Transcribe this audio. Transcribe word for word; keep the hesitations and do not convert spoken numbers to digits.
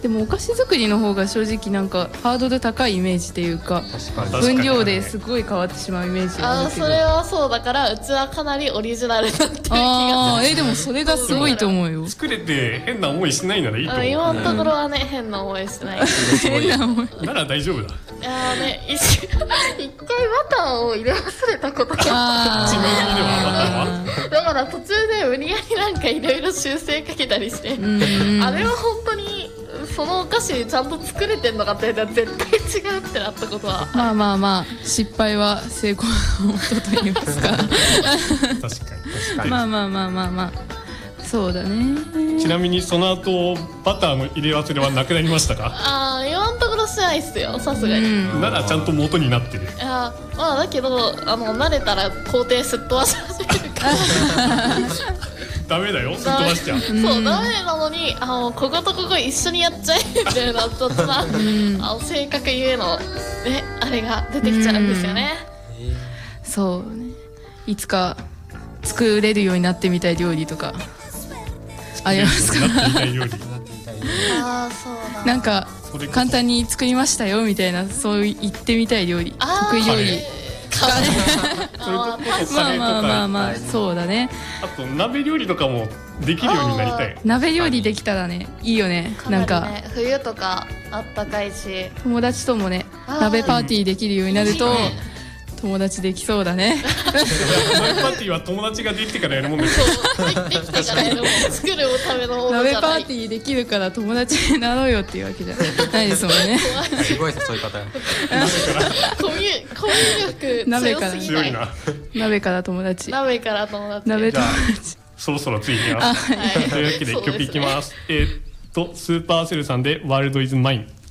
でもお菓子作りの方が正直なんかハードル高いイメージっていうか、 確かに分量ですごい変わってしまうイメージああるけど。 それはそうだからうちはかなりオリジナルになってる気があーえでもそれがすごいと思うよ。 作れて変な思いしないならいいとする。 思う。 今のところはね、変な思いしてない。 変な思い。 なら大丈夫だ。 いやーね、一一回バターを入れ忘れたことがあちなみにではバターはーだから途中で無理やりなんかいろいろ修正かけたりして、 うんあれは本当にそのお菓子ちゃんと作れてんのかって言ったら絶対違うってなったことは。 まあまあまあ失敗は成功のもとと言いますか。 確かに確かに。 まあまあまあまあまあそうだね。 ちなみにその後バターの入れ忘れはなくなりましたか？ ああ今のところしないっすよ、さすがに。 うんならちゃんと元になってる。 いやまあだけどあの慣れたら工程すっ飛ばし始めるからダメだよ、すっ飛ばしちゃう。 そうダメなのにあのこことここ一緒にやっちゃえみたいなちょっとな、あの性格ゆえのねあれが出てきちゃうんですよね。 そうね。いつか作れるようになってみたい料理とかありますか？ なってみたい料理。 ああそうだ。 なんかそれこそ簡単に作りましたよみたいな、そう言ってみたい料理、 あー得意料理。 カレーそれあーこそまあカレーとか、 まあまあまあそうだね。 あと鍋料理とかもできるようになりたい。 鍋料理できたらねいいよね。 かなんかなりね冬とかあったかいし友達ともねあー鍋パーティーできるようになるといいね友達できそうだね。 鍋パーティーは友達ができてからやるもんですよ。 そうできてからやるもん作るためのもの鍋パじゃないーティーできるから友達になろうよっていうわけじゃないですもんね。 すごい誘い方や。 コミュコミュ力鍋から強すぎない強いな。 鍋から友達。 鍋から友達鍋友じゃあ達。 そろそろついてます。 はいというわけで曲いきます。えーっとスーパーセルさんでワールドイズマイン。